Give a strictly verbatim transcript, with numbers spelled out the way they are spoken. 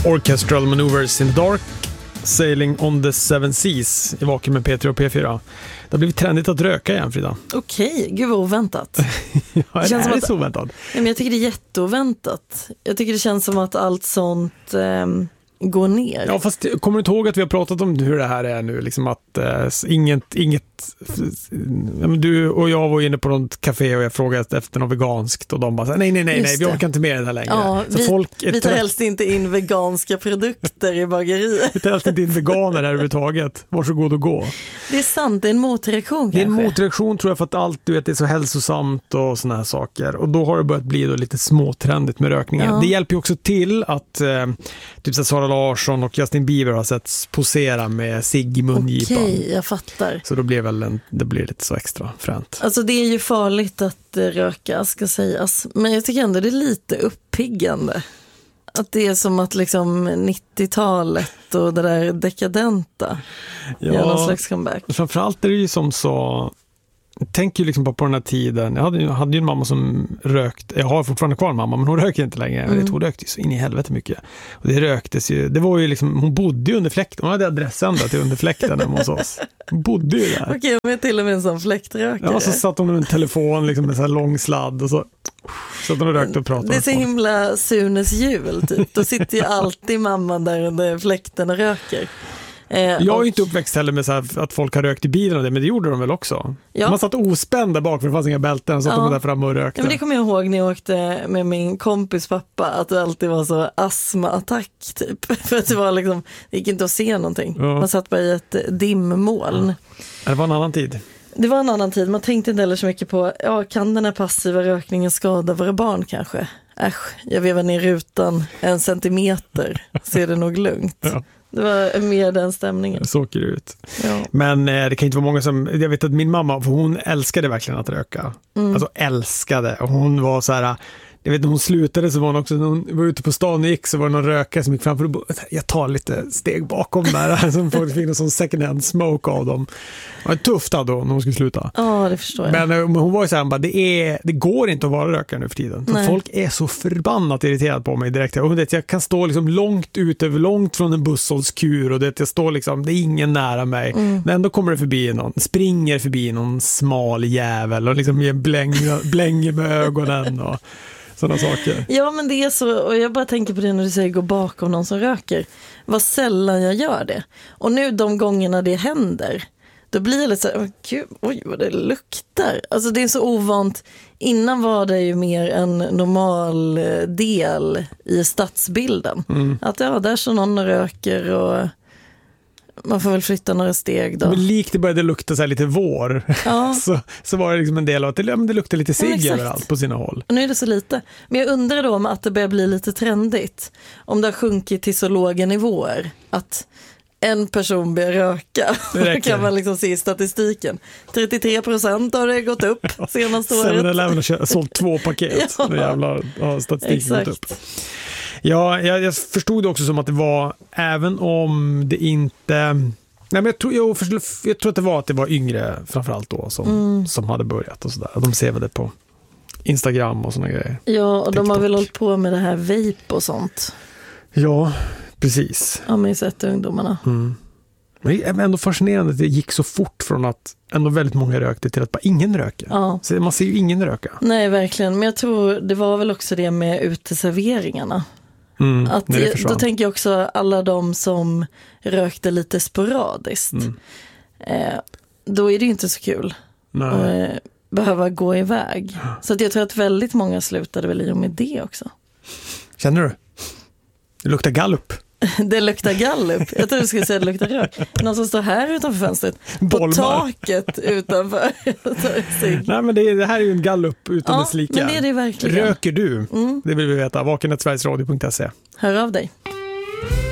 Orchestral Maneuvers in the Dark, Sailing on the Seven Seas i Vaken med P tre och P fyra. Det har blivit trendigt att röka igen, Frida. Okej, gud vad oväntat. Ja, det känns är som det så oväntat? Ja, men jag tycker det är jätteoväntat. Jag tycker det känns som att allt sånt eh, går ner. Ja, fast kommer du inte ihåg att vi har pratat om hur det här är nu? Liksom att eh, inget, inget du och jag var inne på något café och jag frågade efter något veganskt och de bara, nej, nej, nej, nej vi orkar inte med det här längre. Ja, så vi, folk vi tar helst inte in veganska produkter i bageriet. Vi tar helst inte in veganer här överhuvudtaget. Varsågod och gå. Det är sant, det är en motreaktion kanske. Det är en motreaktion tror jag för att allt du vet, det är så hälsosamt och såna här saker. Och då har det börjat bli då lite småtrendigt med rökningen. Ja. Det hjälper ju också till att eh, typ så Sara Larsson och Justin Bieber har sett posera med cigg i mungipan. Okej, jag fattar. Så då blir väl en, det blir lite så extra fränt. Alltså det är ju farligt att röka, ska sägas. Men jag tycker ändå det är lite uppiggande. Att det är som att liksom nittiotalet och det där dekadenta ja, gör någon slags comeback. Framförallt är det ju som så... Jag tänker ju liksom på, på den här tiden. Jag hade, jag hade ju en mamma som rökte. Jag har fortfarande kvar en mamma, men hon röker inte längre. Mm. Hon rökte ju så in i helvete mycket. Och det röktes ju. Det var ju liksom, hon bodde ju under fläkten. Hon hade adressen där till under fläkten hemma hos oss. Hon bodde ju där. Okej, men till och med en sån fläktrökare. Ja, så satt hon med en telefon liksom med så här lång sladd och så satt hon och rökte och pratade. Det är så himla Sunes jul typ. Då sitter ju alltid mamman där under fläkten och röker. Eh, jag är och... ju inte uppväxt heller med så här att folk har rökt i bilen och det, men det gjorde de väl också. Ja. Man satt ospänd där bak för det fanns inga bälten och satt ja. de där framme och rökte. Ja, men det kommer jag ihåg när jag åkte med min kompis pappa att det alltid var så astmaattack typ. För att det var liksom, det gick inte att se någonting. Ja. Man satt bara i ett dimmoln. Ja. Det var en annan tid. Det var en annan tid. Man tänkte inte heller så mycket på, ja, kan den här passiva rökningen skada våra barn kanske? Äsch, jag vevar ner rutan en centimeter så är det nog lugnt. Ja. Det var mer den stämningen. Så åker det ut. Ja. Men eh, det kan inte vara många som... Jag vet att min mamma, för hon älskade verkligen att röka. Mm. Alltså älskade. Och hon var så här... Jag vet när hon slutade så var hon också... När hon var ute på stan och gick så var det någon rökare som gick framför och bara, jag tar lite steg bakom där. Som folk fick någon sån second hand smoke av dem. Det var tufft då när hon skulle sluta. Ja, det förstår jag. Men, men hon var ju så här, bara, det, är, det går inte att vara rökare nu för tiden. För folk är så förbannat irriterade på mig direkt. Och det, jag kan stå liksom långt ut över långt från en busshållskur och det, jag står liksom, det är ingen nära mig. Mm. Men ändå kommer det förbi någon, springer förbi någon smal jävel och liksom ger bläng, blänger med ögonen och sådana saker. Ja, men det är så, och jag bara tänker på det när du säger gå bakom någon som röker. Vad sällan jag gör det. Och nu de gångerna det händer, då blir det lite så här, gud, oj vad det luktar. Alltså det är så ovant. Innan var det ju mer en normal del i stadsbilden. Mm. Att ja, där så någon röker och man får väl flytta några steg då. Men likt det började lukta så här lite vår. Ja. så, så var det liksom en del av att det, ja, men det luktar lite cigg ja, överallt på sina håll. Och nu är det så lite. Men jag undrar då om att det börjar bli lite trendigt. Om det har sjunkit till så låga nivåer. Att en person börjar röka. Det kan man liksom se i statistiken. trettiotre procent har det gått upp senaste året. Sen har har sålt två paket. ja. Det jävla ja, statistiken gått upp. Ja, jag, jag förstod det också som att det var, även om det inte... Nej, men jag, tror, jag, förstod, jag tror att det var att det var yngre framförallt då som, mm. som hade börjat och sådär. De ser väl det på Instagram och sådana grejer. Ja, och TikTok. De har väl hållit på med det här vape och sånt. Ja, precis. Ja, men jag sett ungdomarna. Mm. Men det är ändå fascinerande att det gick så fort från att ändå väldigt många rökte till att bara ingen röker. Ja. Så man ser ju ingen röka. Nej, verkligen. Men jag tror det var väl också det med uteserveringarna. Mm, att jag, då tänker jag också alla de som rökte lite sporadiskt. Mm. Eh, då är det ju inte så kul att eh, behöva gå iväg. Så att jag tror att väldigt många slutade väl i och med det också. Känner du? Det luktar gallup. Det luktar gallup. Jag tror du skulle säga att det luktar rök. Någon som står här utanför fönstret. Bolmar. På taket utanför. Nej, men det, det här är ju en gallup utan ja, dess like. Men det är det verkligen. Röker du? Mm. Det vill vi veta. vaken snabel-a sveriges radio punkt se. Hör av dig.